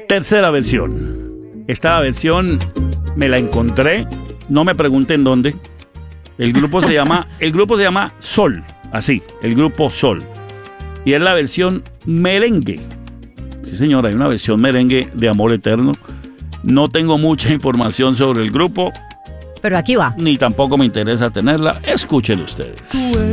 Tercera versión. Esta versión me la encontré, no me pregunten dónde. El grupo se llama Sol, así, el grupo Sol. Y es la versión merengue. Sí, señora, hay una versión merengue de Amor Eterno. No tengo mucha información sobre el grupo, pero aquí va. ni tampoco me interesa tenerla. Escúchenlo ustedes.